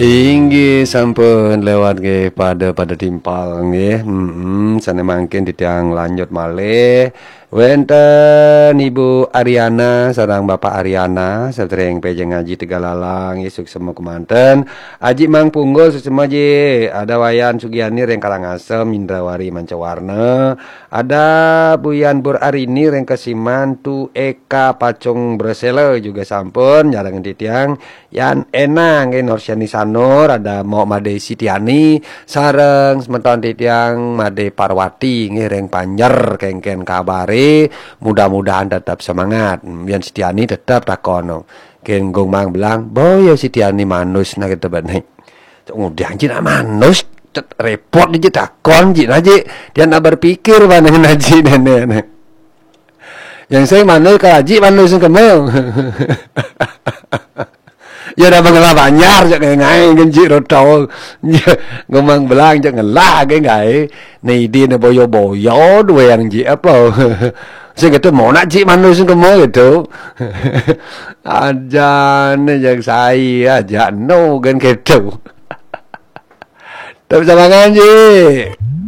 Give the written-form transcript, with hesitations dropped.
Inggih sampun lewat nggih pada timpal nggih. Sana mangkin titiang lanjut malih. Wenten Ibu Ariana sareng Bapak Ariana sadereng pejeng ngaji Tegalalang isuk semu kemanten. Aji Mang Punggul susema ji. Ada Wayan Sugiani reng Karangasem Indrawari Mancawarna. Ada Buyan Bur Arini reng Kasiman Tu Eka Pacung Bresele juga sampun jarang titiang Yan Enang nggih Norsyani Sanur ada Mau Made Sitiani sareng semeton titiang Made Parwati nggih reng Panjer kengken kabare mudah-mudahan tetap semangat. Yan Sitiani tetap takono ken gong mang bilang boyo Sitiani manus na gitu baneh udah anjir manus repot aja takon jin aja dia nak berpikir baneh naji nenek yang saya manus kaji manus kemel ya udah mengelah banyar jangan ngai genji rotol ngomong belang jangan lah cái ngai này đi nó boyo boyo dua yang ji apa saya kata mau nak ji manus kemel gitu aja nih yang saya aja no kan gitu tapi sama ngaji